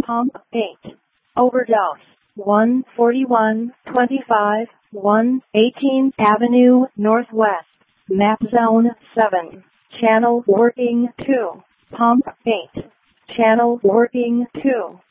Pump 8. Overdose. 14125 118th Avenue Northwest. Map Zone 7. Channel working 2. Pump 8. Channel working 2.